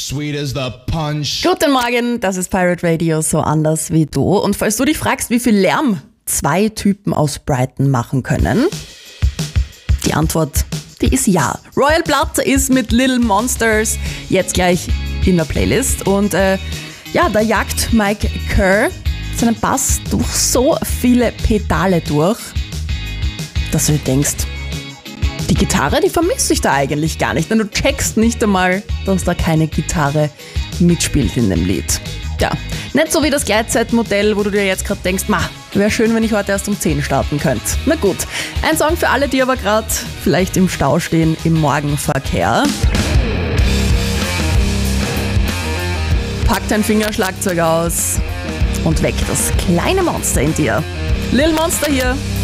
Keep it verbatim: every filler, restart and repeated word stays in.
Sweet as the punch. Guten Morgen, das ist Pirate Radio, so anders wie du. Und falls du dich fragst, wie viel Lärm zwei Typen aus Brighton machen können, die Antwort, die ist ja. Royal Blood ist mit Little Monsters jetzt gleich in der Playlist. Und äh, ja, da jagt Mike Kerr seinen Bass durch so viele Pedale durch, dass du dir denkst, die Gitarre, die vermisse ich da eigentlich gar nicht. Denn du checkst nicht einmal, dass da keine Gitarre mitspielt in dem Lied. Ja, nicht so wie das Gleitzeit-Modell, wo du dir jetzt gerade denkst, ma, wäre schön, wenn ich heute erst um zehn starten könnte. Na gut, ein Song für alle, die aber gerade vielleicht im Stau stehen, im Morgenverkehr. Pack dein Fingerschlagzeug aus und weck das kleine Monster in dir. Lil Monster hier.